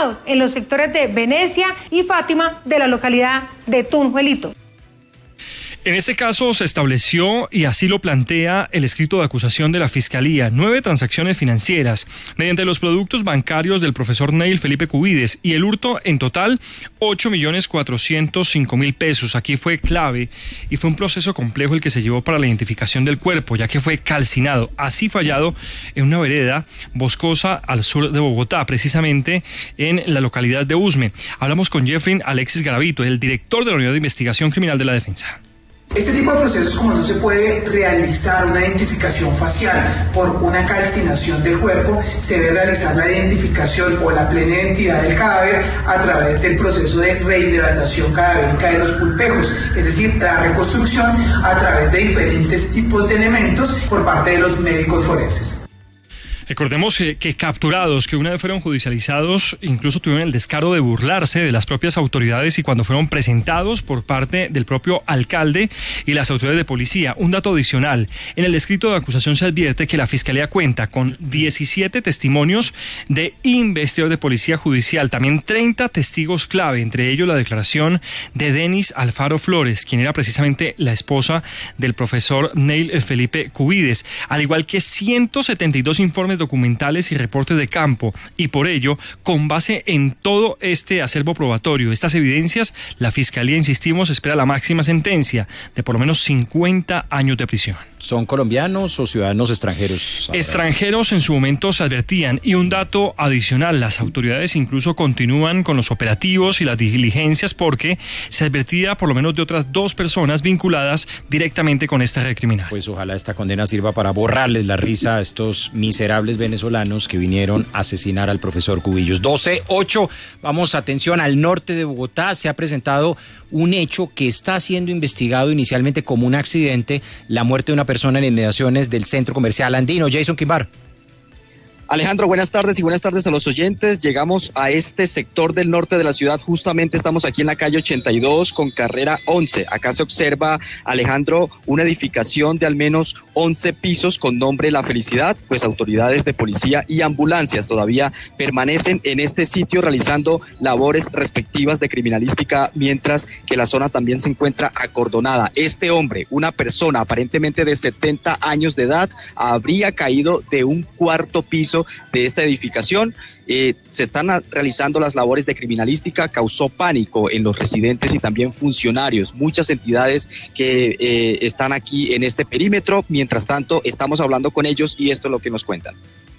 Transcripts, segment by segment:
ubicados en los sectores de Venecia y Fátima de la localidad de Tunjuelito. En este caso se estableció, y así lo plantea el escrito de acusación de la Fiscalía, 9 transacciones financieras mediante los productos bancarios del profesor Neil Felipe Cubides y el hurto en total 8.405.000 pesos. Aquí fue clave y fue un proceso complejo el que se llevó para la identificación del cuerpo, ya que fue calcinado, así fallado, en una vereda boscosa al sur de Bogotá, precisamente en la localidad de Usme. Hablamos con Jeffrey Alexis Garavito, el director de la Unidad de Investigación Criminal de la Defensa. Este tipo de procesos, como no se puede realizar una identificación facial por una calcinación del cuerpo, se debe realizar la identificación o la plena identidad del cadáver a través del proceso de rehidratación cadavérica de los pulpejos, es decir, la reconstrucción a través de diferentes tipos de elementos por parte de los médicos forenses. Recordemos que capturados, que una vez fueron judicializados, incluso tuvieron el descaro de burlarse de las propias autoridades y cuando fueron presentados por parte del propio alcalde y las autoridades de policía. Un dato adicional, en el escrito de acusación se advierte que la Fiscalía cuenta con 17 testimonios de investigadores de policía judicial, también 30 testigos clave, entre ellos la declaración de Denis Alfaro Flores, quien era precisamente la esposa del profesor Neil Felipe Cubides, al igual que 172 informes documentales y reportes de campo, y por ello, con base en todo este acervo probatorio, estas evidencias, la Fiscalía, insistimos, espera la máxima sentencia de por lo menos 50 años de prisión. ¿Son colombianos o ciudadanos extranjeros? Extranjeros en su momento se advertían, y un dato adicional, las autoridades incluso continúan con los operativos y las diligencias porque se advertía por lo menos de otras 2 personas vinculadas directamente con esta red criminal. Pues ojalá esta condena sirva para borrarles la risa a estos miserables venezolanos que vinieron a asesinar al profesor Cubillos. 12:08, vamos, atención, al norte de Bogotá se ha presentado un hecho que está siendo investigado inicialmente como un accidente, la muerte de una persona en inmediaciones del centro comercial andino. Jason Quimbar. Alejandro, buenas tardes y buenas tardes a los oyentes. Llegamos a este sector del norte de la ciudad, justamente estamos aquí en la calle 82 con carrera 11. Acá se observa, Alejandro, una edificación de al menos 11 pisos con nombre La Felicidad, pues autoridades de policía y ambulancias todavía permanecen en este sitio realizando labores respectivas de criminalística, mientras que la zona también se encuentra acordonada. Este hombre, una persona aparentemente de 70 años de edad, habría caído de un 4º piso de esta edificación. Se están realizando las labores de criminalística, causó pánico en los residentes y también funcionarios, muchas entidades que están aquí en este perímetro. Mientras tanto, estamos hablando con ellos y esto es lo que nos cuentan.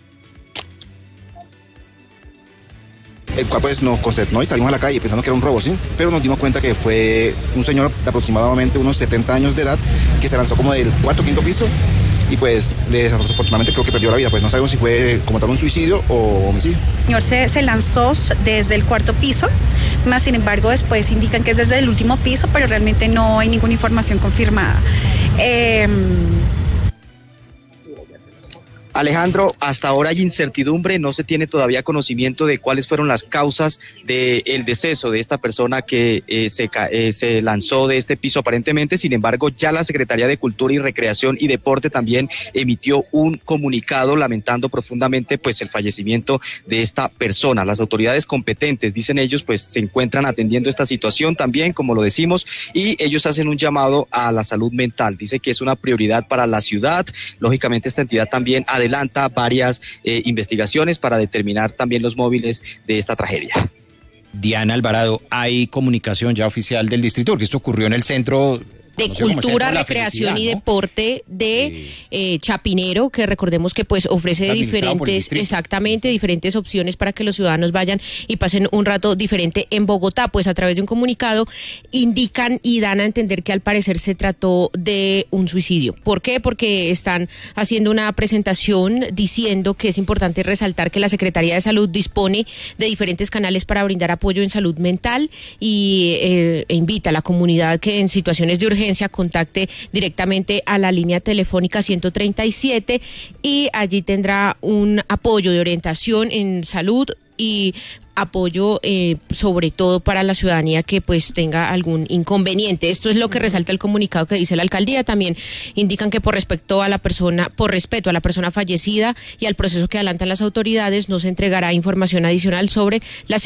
El cual pues nos consternó y salimos a la calle pensando que era un robo, ¿sí? Pero nos dimos cuenta que fue un señor de aproximadamente unos 70 años de edad que se lanzó como del 4º, 5º piso y pues desafortunadamente creo que perdió la vida. Pues no sabemos si fue como tal un suicidio o homicidio. El señor se lanzó desde el 4º piso, más sin embargo después indican que es desde el último piso, pero realmente no hay ninguna información confirmada. Alejandro, hasta ahora hay incertidumbre, no se tiene todavía conocimiento de cuáles fueron las causas del deceso de esta persona que se lanzó de este piso aparentemente. Sin embargo, ya la Secretaría de Cultura y Recreación y Deporte también emitió un comunicado lamentando profundamente pues el fallecimiento de esta persona. Las autoridades competentes, dicen ellos, pues se encuentran atendiendo esta situación también, como lo decimos, y ellos hacen un llamado a la salud mental. Dice que es una prioridad para la ciudad. Lógicamente esta entidad también adelanta varias investigaciones para determinar también los móviles de esta tragedia. Diana Alvarado, hay comunicación ya oficial del distrito, porque esto ocurrió en el centro de Cultura, Recreación y Deporte de Chapinero, que recordemos que pues ofrece diferentes opciones para que los ciudadanos vayan y pasen un rato diferente en Bogotá. Pues a través de un comunicado indican y dan a entender que al parecer se trató de un suicidio. ¿Por qué? Porque están haciendo una presentación diciendo que es importante resaltar que la Secretaría de Salud dispone de diferentes canales para brindar apoyo en salud mental y invita a la comunidad que en situaciones de urgencia contacte directamente a la línea telefónica 137 y allí tendrá un apoyo de orientación en salud y apoyo sobre todo para la ciudadanía que pues tenga algún inconveniente. Esto es lo que resalta el comunicado que dice la alcaldía. También indican que por respeto a la persona fallecida y al proceso que adelantan las autoridades, no se entregará información adicional sobre la